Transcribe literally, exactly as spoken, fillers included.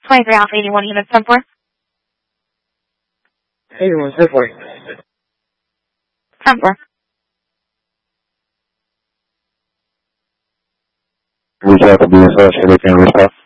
twenty-three Alpha eighty-one units, ten four. eighty-one, ten four. ten four. Reach out to be in touch. Anything, respect.